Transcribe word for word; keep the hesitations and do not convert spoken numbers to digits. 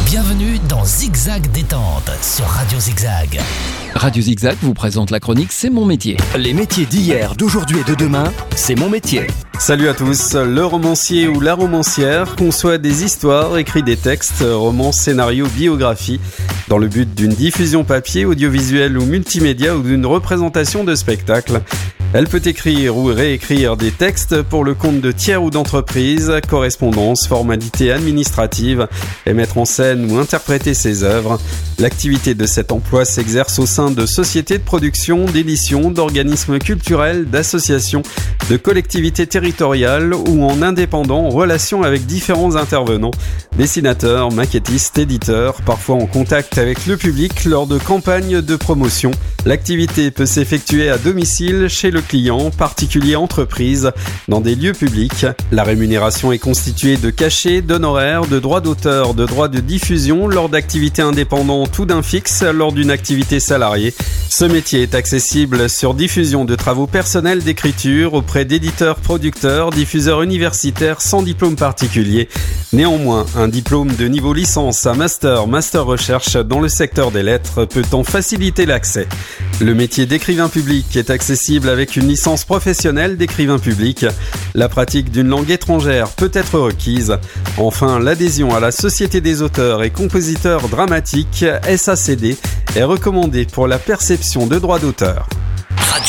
Bienvenue dans Zigzag Détente sur Radio Zigzag. Radio Zigzag vous présente la chronique C'est mon métier. Les métiers d'hier, d'aujourd'hui et de demain, c'est mon métier. Salut à tous, le romancier ou la romancière conçoit des histoires, écrit des textes, romans, scénarios, biographies, dans le but d'une diffusion papier, audiovisuelle ou multimédia ou d'une représentation de spectacle. Elle peut écrire ou réécrire des textes pour le compte de tiers ou d'entreprises, correspondance, formalités administratives, et mettre en scène ou interpréter ses œuvres. L'activité de cet emploi s'exerce au sein de sociétés de production, d'édition, d'organismes culturels, d'associations, de collectivités territoriales ou en indépendant en relation avec différents intervenants, dessinateurs, maquettistes, éditeurs, parfois en contact avec le public lors de campagnes de promotion. L'activité peut s'effectuer à domicile, chez le client, particulier, entreprise, dans des lieux publics. La rémunération est constituée de cachets, d'honoraires, de droits d'auteur, de droits de diffusion lors d'activités indépendantes ou d'un fixe lors d'une activité salariée. Ce métier est accessible sur diffusion de travaux personnels d'écriture auprès d'éditeurs, producteurs, diffuseurs universitaires sans diplôme particulier. Néanmoins, un diplôme de niveau licence à master, master recherche dans le secteur des lettres peut en faciliter l'accès. Le métier d'écrivain public est accessible avec une licence professionnelle d'écrivain public. La pratique d'une langue étrangère peut être requise. Enfin, l'adhésion à la Société des auteurs et compositeurs dramatiques, S A C D, est recommandée pour la perception de droits d'auteur.